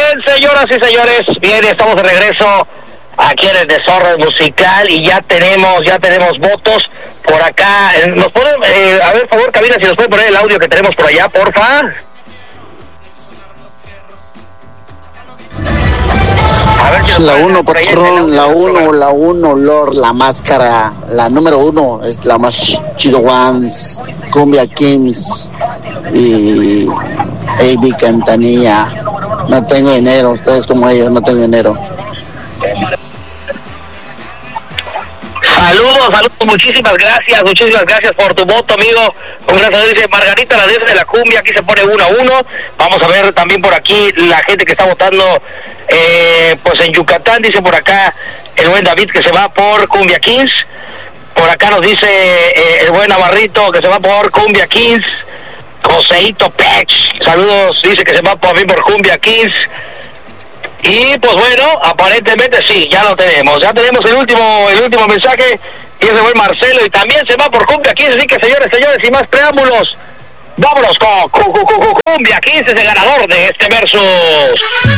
Bien, señoras y señores, bien, estamos de regreso aquí en el Desorden Musical y ya tenemos votos por acá. ¿Nos pueden, a ver, por favor, cabina, si nos pueden poner el audio que tenemos por allá, porfa? A ver si la 1, patrón, la 1, Lord, la máscara, la número 1 es la más chido ones, Cumbia Kings y AB Cantanilla. No tengo dinero, ustedes como ellos, no tengo dinero. Saludos, muchísimas gracias por tu voto, amigo. Gracias, dice Margarita, la diosa de la cumbia, aquí se pone 1-1. Vamos a ver también por aquí la gente que está votando, pues en Yucatán, dice por acá el buen David que se va por Cumbia Kings. Por acá nos dice el buen Navarrito que se va por Cumbia Kings. Joseito Pech, saludos, dice que se va por Cumbia Kings. Y pues bueno, aparentemente sí, ya lo tenemos. Ya tenemos el último mensaje, y es el buen Marcelo, y también se va por Cumbia 15. Así que señores, sin más preámbulos, vámonos con Cumbia 15, el ganador de este versus.